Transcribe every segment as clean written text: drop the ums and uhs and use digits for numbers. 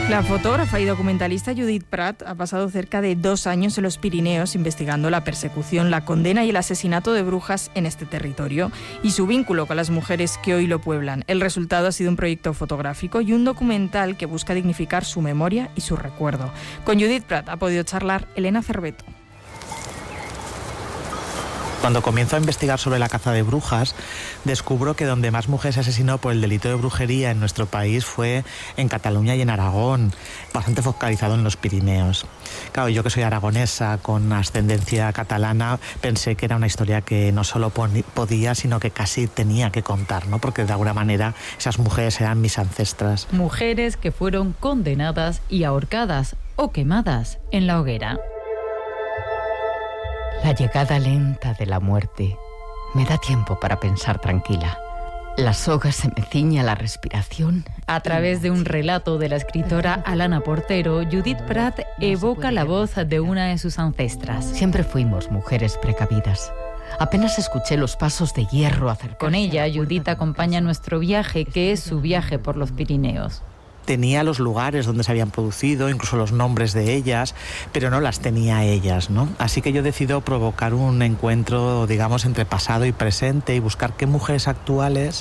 La fotógrafa y documentalista Judith Prat ha pasado cerca de 2 años en los Pirineos investigando la persecución, la condena y el asesinato de brujas en este territorio y su vínculo con las mujeres que hoy lo pueblan. El resultado ha sido un proyecto fotográfico y un documental que busca dignificar su memoria y su recuerdo. Con Judith Prat ha podido charlar Elena Cerveto. Cuando comienzo a investigar sobre la caza de brujas, descubro que donde más mujeres se asesinó por el delito de brujería en nuestro país fue en Cataluña y en Aragón, bastante focalizado en los Pirineos. Claro, yo que soy aragonesa con ascendencia catalana, pensé que era una historia que no solo podía, sino que casi tenía que contar, ¿no? Porque de alguna manera esas mujeres eran mis ancestras. Mujeres que fueron condenadas y ahorcadas o quemadas en la hoguera. La llegada lenta de la muerte me da tiempo para pensar tranquila. La soga se me ciñe a la respiración. A través de un relato de la escritora Alana Portero, Judith Prat evoca la voz de una de sus ancestras. Siempre fuimos mujeres precavidas. Apenas escuché los pasos de hierro acercarse. Con ella, Judith acompaña nuestro viaje, que es su viaje por los Pirineos. Tenía los lugares donde se habían producido, incluso los nombres de ellas, pero no las tenía ellas, ¿no? Así que yo decido provocar un encuentro, digamos, entre pasado y presente y buscar qué mujeres actuales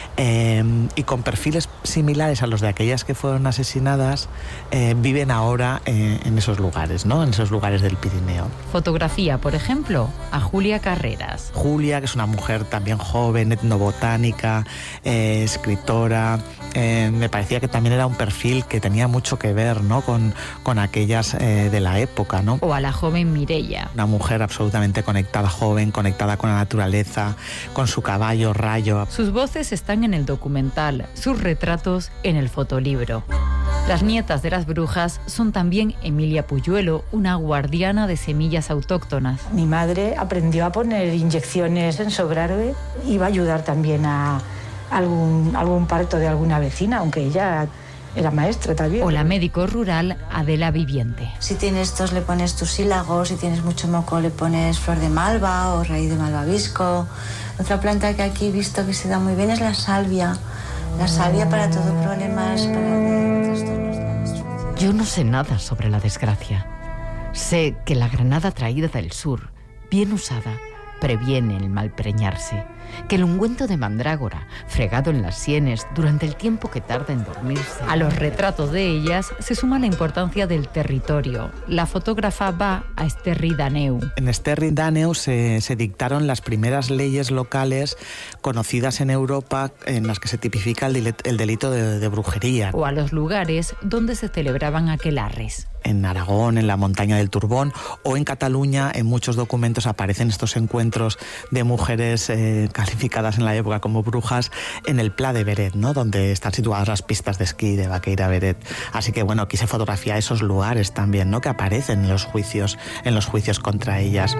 y con perfiles similares a los de aquellas que fueron asesinadas viven ahora en esos lugares, ¿no? En esos lugares del Pirineo. Fotografía, por ejemplo, a Julia Carreras. Julia, que es una mujer también joven, etnobotánica, escritora. Me parecía que también era un perfil que tenía mucho que ver, ¿no? con aquellas de la época, ¿no? O a la joven Mireia. Una mujer absolutamente conectada, joven, conectada con la naturaleza, con su caballo Rayo. Sus voces están en el documental, sus retratos en el fotolibro. Las nietas de las brujas son también Emilia Puyuelo, una guardiana de semillas autóctonas. Mi madre aprendió a poner inyecciones en Sobrarbe, iba a ayudar también a algún parto de alguna vecina, aunque ella era maestra también. O la médico rural Adela Viviente. Si tienes tos le pones tursílago, si tienes mucho moco le pones flor de malva o raíz de malvavisco. Otra planta que aquí he visto que se da muy bien es la salvia. La salvia para todo problemas, para trastornos de la menstruación. Yo no sé nada sobre la desgracia. Sé que la granada traída del sur, bien usada, previene el malpreñarse, que el ungüento de mandrágora, fregado en las sienes durante el tiempo que tarda en dormirse. A los retratos de ellas se suma la importancia del territorio. La fotógrafa va a Esterri d'Àneu. En Esterri d'Àneu se dictaron las primeras leyes locales conocidas en Europa en las que se tipifica el delito de brujería. O a los lugares donde se celebraban aquelarres. En Aragón, en la montaña del Turbón, o en Cataluña, en muchos documentos aparecen estos encuentros de mujeres calificadas en la época como brujas en el Pla de Beret, ¿no? Donde están situadas las pistas de esquí de Baqueira Beret. Así que bueno, quise fotografiar esos lugares también, ¿no? Que aparecen en los juicios contra ellas.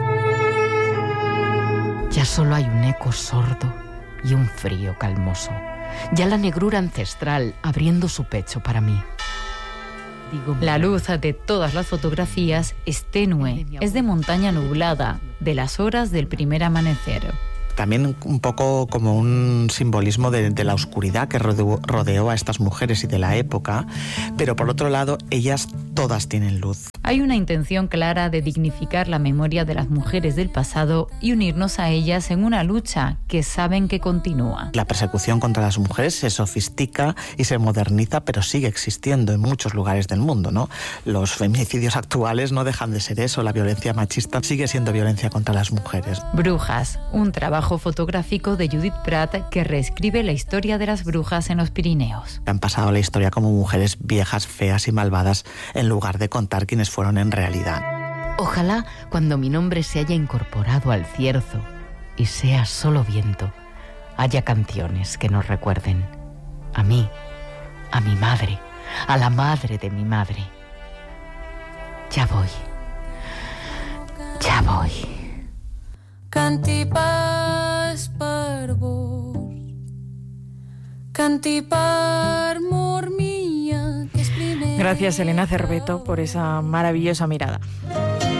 Ya solo hay un eco sordo y un frío calmoso. Ya la negrura ancestral abriendo su pecho para mí. La luz de todas las fotografías es tenue, es de montaña nublada, de las horas del primer amanecer. También un poco como un simbolismo de la oscuridad que rodeó a estas mujeres y de la época, pero por otro lado, ellas todas tienen luz. Hay una intención clara de dignificar la memoria de las mujeres del pasado y unirnos a ellas en una lucha que saben que continúa. La persecución contra las mujeres se sofistica y se moderniza, pero sigue existiendo en muchos lugares del mundo, ¿no? Los feminicidios actuales no dejan de ser eso, la violencia machista sigue siendo violencia contra las mujeres. Brujas, un trabajo fotográfico de Judith Prat que reescribe la historia de las brujas en los Pirineos. Han pasado a la historia como mujeres viejas, feas y malvadas en lugar de contar quiénes fueron en realidad. Ojalá cuando mi nombre se haya incorporado al cierzo y sea solo viento, haya canciones que nos recuerden a mí, a mi madre, a la madre de mi madre. Ya voy. Canti pas per vos, canti per mor mia, que es primer. Gracias, Elena Cerveto, por esa maravillosa mirada.